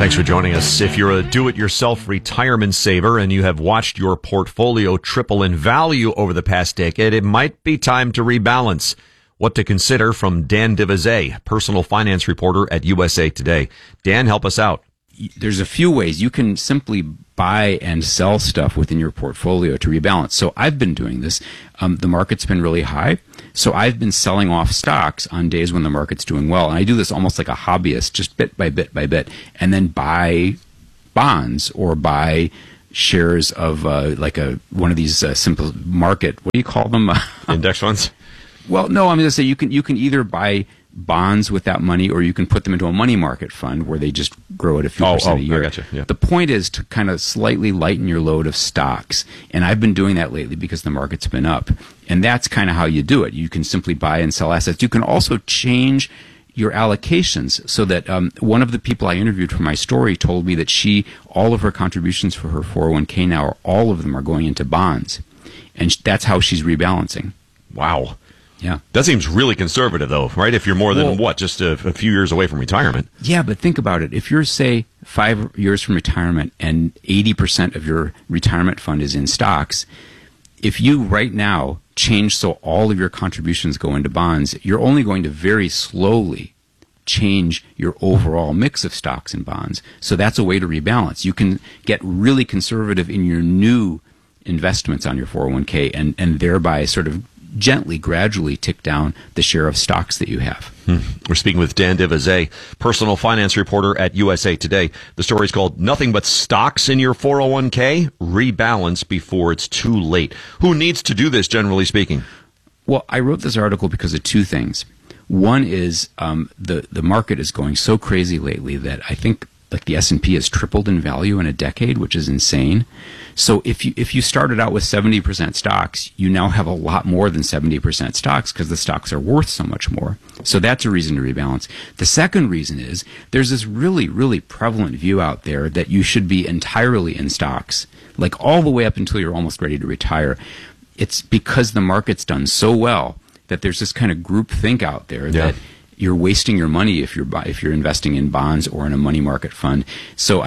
Thanks for joining us. If you're a do-it-yourself retirement saver and you have watched your portfolio triple in value over the past decade, it might be time to rebalance. What to consider from Dan Divizet, personal finance reporter at USA Today. Dan, help us out. There's a few ways. You can simply buy and sell stuff within your portfolio to rebalance. So I've been doing this. The market's been really high. So I've been selling off stocks on days when the market's doing well. And I do this almost like a hobbyist, just bit by bit by bit, and then buy bonds or buy shares of one of these simple market, what do you call them? Index funds? Well, no, I'm going to say you can either buy bonds with that money, or you can put them into a money market fund where they just grow at a few percent a year. I gotcha. Yeah. The point is to kind of slightly lighten your load of stocks. And I've been doing that lately because the market's been up. And that's kind of how you do it. You can simply buy and sell assets. You can also change your allocations so that one of the people I interviewed for my story told me that all of her contributions for her 401k now, all of them are going into bonds. And that's how she's rebalancing. Wow. Yeah. That seems really conservative, though, right? If you're more than, just a few years away from retirement. Yeah, but think about it. If you're, say, 5 years from retirement and 80% of your retirement fund is in stocks, if you right now change so all of your contributions go into bonds, you're only going to very slowly change your overall mix of stocks and bonds. So that's a way to rebalance. You can get really conservative in your new investments on your 401k and thereby sort of gently, gradually tick down the share of stocks that you have. We're speaking with Dan Divizet, personal finance reporter at USA Today. The story's called Nothing But Stocks in Your 401k? Rebalance Before It's Too Late. Who needs to do this, generally speaking? Well, I wrote this article because of two things. One is the market is going so crazy lately that I think the S&P has tripled in value in a decade, which is insane. So if you started out with 70% stocks, you now have a lot more than 70% stocks because the stocks are worth so much more. So that's a reason to rebalance. The second reason is there's this really, really prevalent view out there that you should be entirely in stocks, like all the way up until you're almost ready to retire. It's because the market's done so well that there's this kind of group think out there that you're wasting your money if you're investing in bonds or in a money market fund. So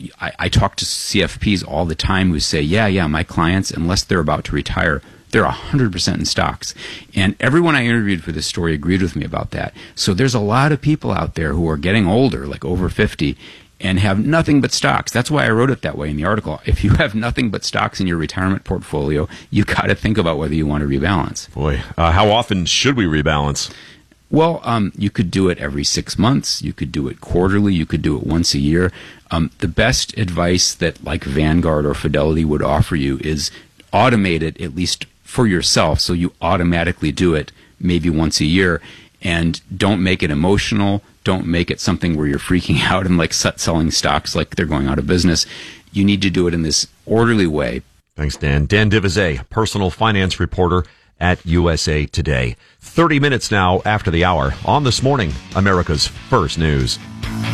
I talk to CFPs all the time who say, yeah, my clients, unless they're about to retire, they're 100% in stocks. And everyone I interviewed for this story agreed with me about that. So there's a lot of people out there who are getting older, like over 50, and have nothing but stocks. That's why I wrote it that way in the article. If you have nothing but stocks in your retirement portfolio, you got to think about whether you want to rebalance. Boy, how often should we rebalance? Well, you could do it every 6 months. You could do it quarterly. You could do it once a year. The best advice that like Vanguard or Fidelity would offer you is automate it, at least for yourself, so you automatically do it maybe once a year. And don't make it emotional. Don't make it something where you're freaking out and like selling stocks like they're going out of business. You need to do it in this orderly way. Thanks, Dan. Dan Divizet, personal finance reporter at USA Today. 30 minutes now after the hour on This Morning, America's First News.